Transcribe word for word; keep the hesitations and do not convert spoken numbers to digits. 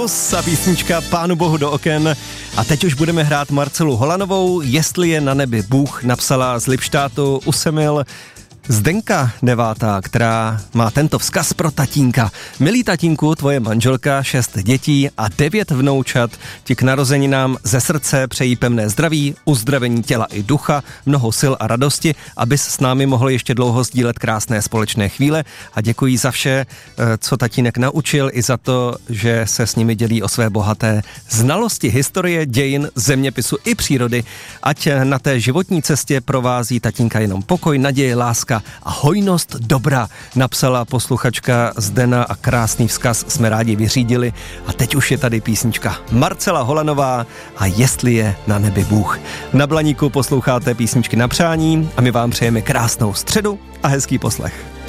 A písnička Pánu Bohu do oken. A teď už budeme hrát Marcelu Holanovou. Jestli je na nebi Bůh, napsala z Lipštátu u Semil Zdenka Devátá, která má tento vzkaz pro tatínka. Milý tatínku, tvoje manželka, šest dětí a devět vnoučat ti k narozeninám ze srdce přejí pevné zdraví, uzdravení těla i ducha, mnoho sil a radosti, abys s námi mohl ještě dlouho sdílet krásné společné chvíle, a děkuji za vše, co tatínek naučil, i za to, že se s nimi dělí o své bohaté znalosti historie, dějin, zeměpisu i přírody. Ať na té životní cestě provází tatínka jenom pokoj, naděje, láska a hojnost dobra, napsala posluchačka Zdena, a krásný vzkaz jsme rádi vyřídili. A teď už je tady písnička Marcela Holanová a Jestli je na nebi Bůh. Na Blaníku posloucháte písničky na přání a my vám přejeme krásnou středu a hezký poslech.